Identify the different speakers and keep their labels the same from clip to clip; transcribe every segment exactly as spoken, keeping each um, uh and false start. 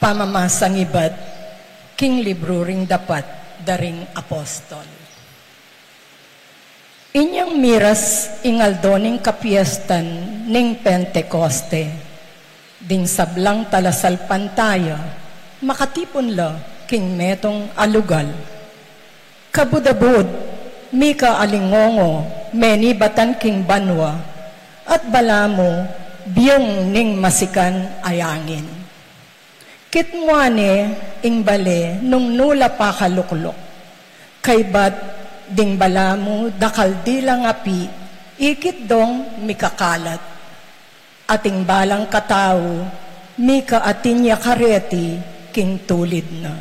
Speaker 1: pamamasang ibat, king libro ring dapat daring apostol. Inyang miras ingaldoning kapiestan ning Pentecoste, ding sablang talasalpan tayo, makatipon la king metong alugal. Kabudabud, mika alingongo, meni batan king banwa, at balamo, biyong ning masikan ayangin. Kitmuane ing bale nung nula pa kaluklok, kay bat ding balamo dakal dilang api, ikit dong mikakalat. Ating balang katao, mika atinya kareti, king tulid na.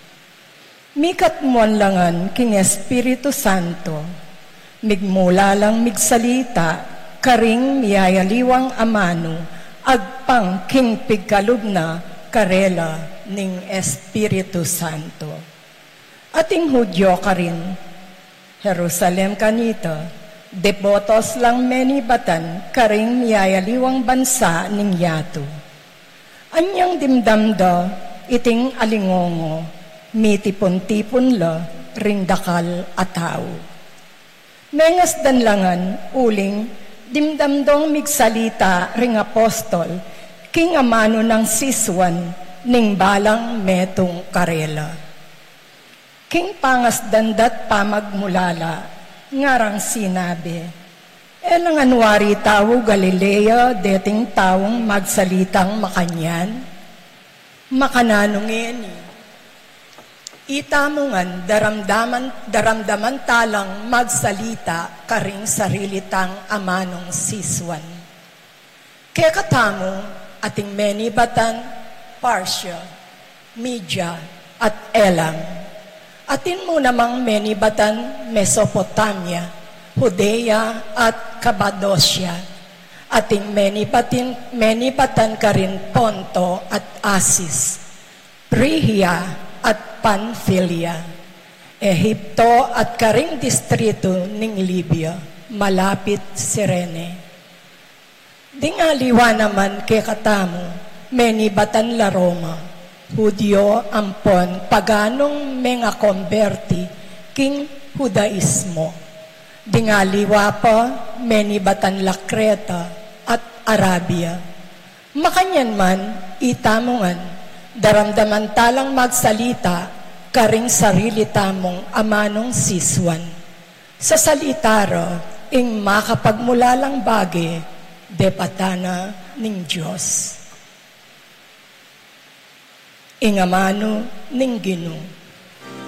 Speaker 1: Mikat muan langan king Espiritu Santo, migmula lang migsalita, karing miyayaliwang amano, agpang king pigkalub na karela ning Espiritu Santo. Ating Hudyo ka rin, Jerusalem kanito, depotos lang meni batan, karing miyayaliwang bansa ning yato. Anyang dimdamda, iting alingongo, mitipon-tipon la, ringdakal ataw. Mengas danlangan, uling, dimdamdong migsalita ring apostol, king amano ng siswan, ning balang metong karela. King pangas dandat pamagmulala, ngarang sinabi, elang anwari tao Galilea, deting taong magsalitang makanyan, makananungeni. Itamungan daramdaman daramdaman talang magsalita karing sarilitang amanong siswan. Kaya katamo ating meni batan, Parsia, Media at Elam. Atin mo namang meni batan Mesopotamia, Judea at Cappadocia. Ating meni batin meni batan karin Ponto at Asis, Phrygia at Pamphylia, Ehipto at karing distrito ning Libya, malapit Sirene. Dingaliwa naman kay katamo, meni batan la Roma, Hudyo ampon, paganong mga konberti, king Judaismo. Dingaliwa pa, meni batan la Creta at Arabia. Makanyan man, itamungan, daramdaman talang magsalita, karing sarili tamong amanong siswan. Sa salitaro, ing makapagmulalang bagi, depatana ning Diyos. Ing amano ning Ginoo.